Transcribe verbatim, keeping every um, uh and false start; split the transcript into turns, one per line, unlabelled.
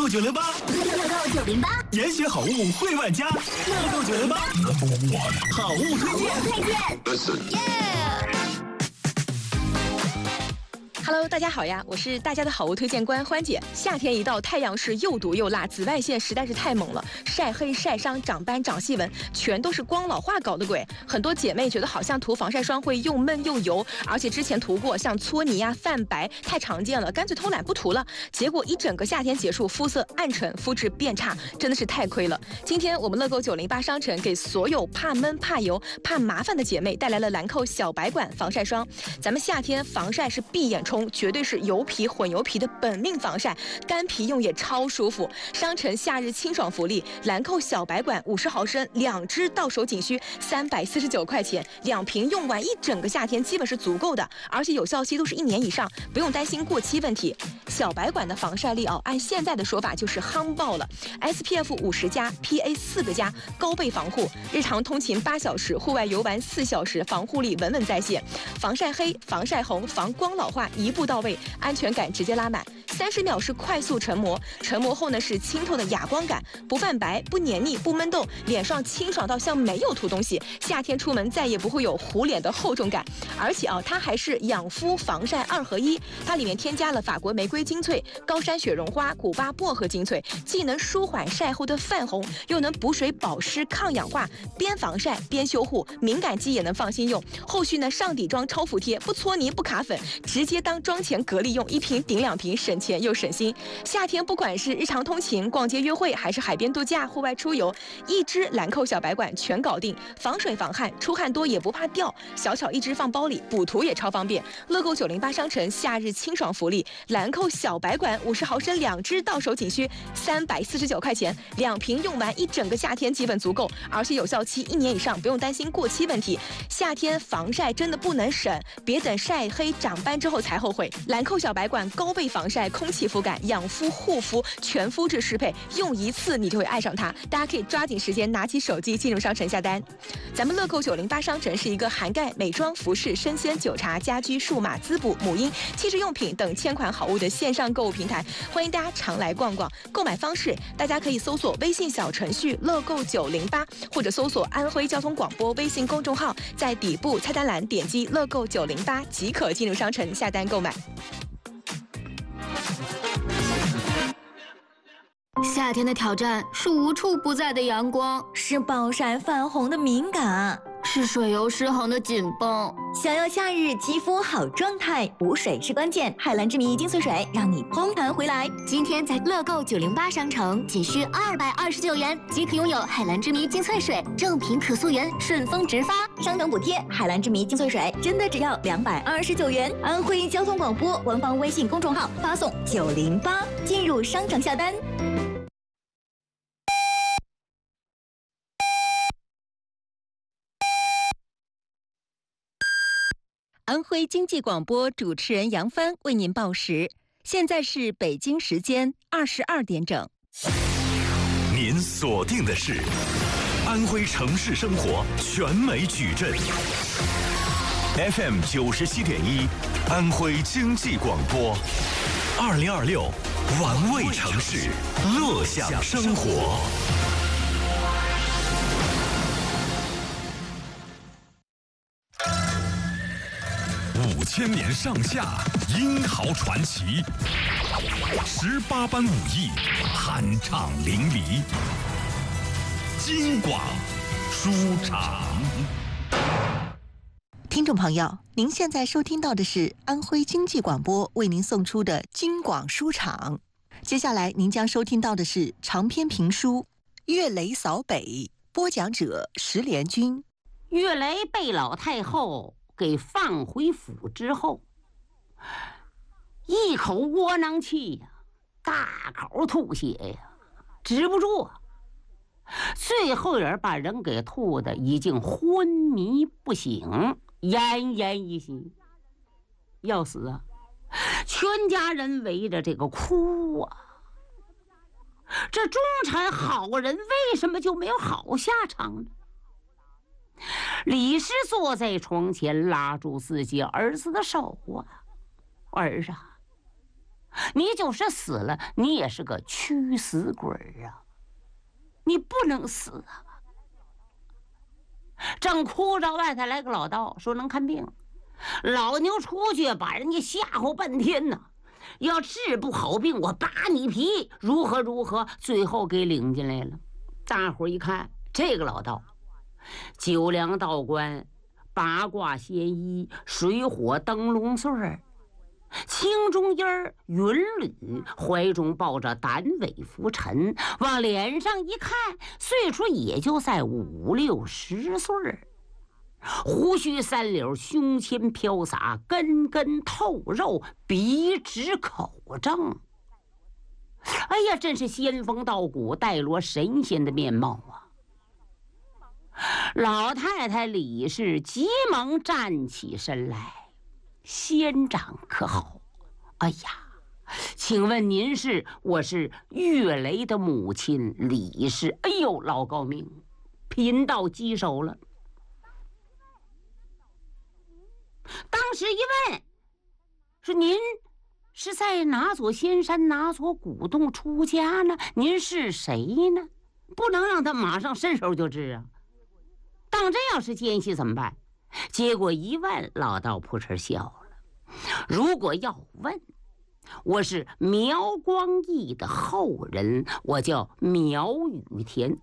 购九零八，
乐购九零八，
研学好物惠万家，乐购九零八，好物推荐。
推荐。耶。
Hello， 大家好呀，我是大家的好物推荐官欢姐。夏天一到，太阳是又毒又辣，紫外线实在是太猛了，晒黑、晒伤、长斑、长细纹，全都是光老化搞的鬼。很多姐妹觉得好像涂防晒霜会又闷又油，而且之前涂过，像搓泥呀、泛白太常见了，干脆偷懒不涂了。结果一整个夏天结束，肤色暗沉，肤质变差，真的是太亏了。今天我们乐购九零八商城给所有怕闷、怕油、怕麻烦的姐妹带来了兰蔻小白管防晒霜。咱们夏天防晒是闭眼冲，绝对是油皮混油皮的本命防晒，干皮用也超舒服。商城夏日清爽福利，兰蔻小白管五十毫升，两支到手仅需三百四十九块钱，两瓶用完一整个夏天基本是足够的，而且有效期都是一年以上，不用担心过期问题。小白管的防晒力哦，按现在的说法就是夯爆了 ，S P F 五十加 ，P A 四个加，高倍防护，日常通勤八小时，户外游玩四小时，防护力稳稳在线，防晒黑、防晒红、防光老化一步到位，安全感直接拉满。三十秒是快速成膜，成膜后呢是清透的哑光感，不泛白、不黏腻、不闷痘，脸上清爽到像没有涂东西。夏天出门再也不会有糊脸的厚重感。而且啊，它还是养肤防晒二合一，它里面添加了法国玫瑰精粹、高山雪绒花、古巴薄荷精粹，既能舒缓晒后的泛红，又能补水保湿、抗氧化，边防晒边修护，敏感肌也能放心用。后续呢上底妆超服帖，不搓泥不卡粉，直接当妆前隔离用，一瓶顶两瓶，省钱又省心。夏天不管是日常通勤、逛街约会，还是海边度假、户外出游，一支兰蔻小白管全搞定，防水防汗，出汗多也不怕掉，小巧一支放包里，补涂也超方便。乐购九零八商城夏日清爽福利，兰蔻小白管五十毫升两支，到手仅需三百四十九块钱，两瓶用完一整个夏天基本足够，而且有效期一年以上，不用担心过期问题。夏天防晒真的不能省，别等晒黑长斑之后才后悔。兰蔻小白管高倍防晒、空气肤感、养肤护肤全肤质适配，用一次你就会爱上它。大家可以抓紧时间拿起手机进入商城下单。咱们乐购九零八商城是一个涵盖美妆、服饰、生鲜、酒茶、家居、数码、滋补、母婴、汽车用品等千款好物的线上购物平台，欢迎大家常来逛逛。购买方式，大家可以搜索微信小程序乐购九零八，或者搜索安徽交通广播微信公众号，在底部菜单栏点击乐购九零八即可进入商城下单购买。
夏天的挑战是无处不在的阳光，
是暴晒泛红的敏感，
是水油失衡的紧绷。
想要夏日肌肤好状态，补水是关键。海蓝之谜精粹水让你蓬弹回来。
今天在乐购九零八商城仅需二百二十九元即可拥有海蓝之谜精粹水，正品可溯源，顺丰直发，
商城补贴。海蓝之谜精粹水真的只要两百二十九元。安徽交通广播官方微信公众号发送九零八进入商城下单。
安徽经济广播主持人杨帆为您报时，现在是北京时间二十二点整。
您锁定的是安徽城市生活全美矩阵 ，F M 九十七点一，安徽经济广播，二零二六，玩味城市，乐享生活。五千年上下，英豪传奇；十八般武艺，酣畅淋漓。京广书场。
听众朋友，您现在收听到的是安徽经济广播为您送出的京广书场。接下来您将收听到的是长篇评书《岳雷扫北》，播讲者石连军。
岳雷被老太后给放回府之后，一口窝囊气呀，大口吐血呀，止不住啊。最后人把人给吐的已经昏迷不醒，奄奄一息，要死啊！全家人围着这个哭啊。这中产好人为什么就没有好下场呢？李氏坐在床前，拉住自己儿子的手啊，儿啊， 你就是死了，你也是个屈死鬼啊！你不能死啊！正哭着，外头来个老道，说能看病。老牛出去把人家吓唬半天呢，要治不好病，我扒你皮，如何如何，最后给领进来了。大伙一看，这个老道，九梁道观，八卦仙衣，水火灯笼穗儿，青中烟儿云履，怀中抱着胆尾浮沉，往脸上一看，岁数也就在五六十岁儿。胡须三绺，胸前飘洒，根根透肉，笔直口正。哎呀，真是仙风道骨、带罗神仙的面貌啊！老太太李氏急忙站起身来：“仙长可好？哎呀，请问您是？我是岳雷的母亲李氏。哎呦，老高明，贫道棘手了。”当时一问，说您是在哪座仙山哪座古洞出家呢？您是谁呢？不能让他马上伸手就治啊！当真要是奸细怎么办？结果一问，老道扑哧笑了。如果要问，我是苗光义的后人，我叫苗雨田，